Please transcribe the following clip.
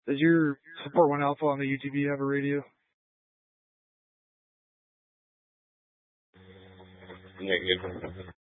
Does your Support One Alpha on the UTV have a radio? Negative.